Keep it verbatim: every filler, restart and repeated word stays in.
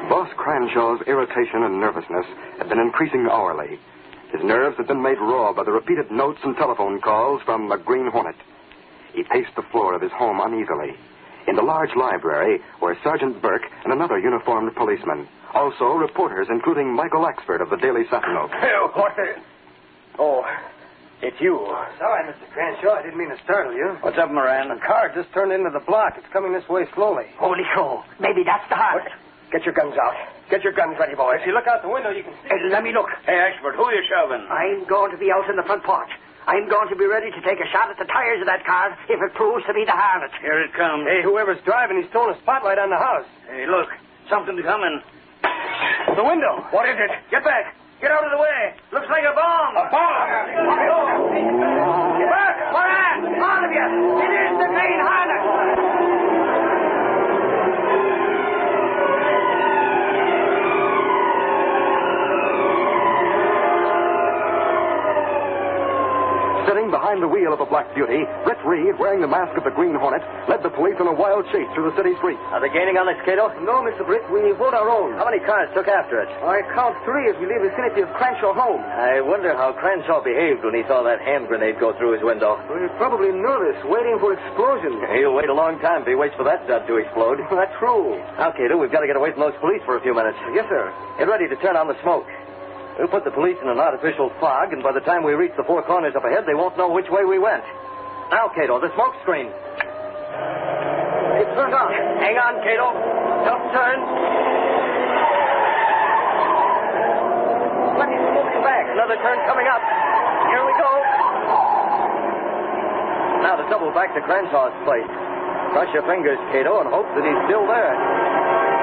Boss Cranshaw's irritation and nervousness had been increasing hourly. His nerves had been made raw by the repeated notes and telephone calls from the Green Hornet. He paced the floor of his home uneasily. In the large library were Sergeant Burke and another uniformed policeman. Also, reporters, including Michael Axford of the Daily Sentinel. Hey, what the... Oh, it's you. Sorry, Mister Cranshaw. I didn't mean to startle you. What's up, Moran? The car just turned into the block. It's coming this way slowly. Holy crow. Maybe that's the heart. Get your guns out. Get your guns ready, boys. If you look out the window, you can see. Hey, let me look. Hey, Axford, who are you shoving? I'm going to be out in the front porch. I'm going to be ready to take a shot at the tires of that car if it proves to be the harlot. Here it comes. Hey, whoever's driving, he's thrown a spotlight on the house. Hey, look. Something's coming. The window. What is it? Get back. Get out of the way. Looks like a bomb. A bomb? Get back. Moran, all of you. It is the Green Hornet. Sitting behind the wheel of a Black Beauty, Britt Reed, wearing the mask of the Green Hornet, led the police on a wild chase through the city streets. Are they gaining on us, Cato? No, Mister Britt. We hold our own. How many cars took after it? I count three as we leave the vicinity of Cranshaw home. I wonder how Cranshaw behaved when he saw that hand grenade go through his window. We're probably nervous, waiting for explosion. He'll wait a long time if he waits for that dud to explode. That's true. Now, Cato, we've got to get away from those police for a few minutes. Yes, sir. Get ready to turn on the smoke. We'll put the police in an artificial fog, and by the time we reach the four corners up ahead, they won't know which way we went. Now, Cato, the smoke screen. It's turned on. Hang on, Cato. Don't turn. Plenty smoking back. Another turn coming up. Here we go. Now to double back to Cranshaw's place. Cross your fingers, Cato, and hope that he's still there.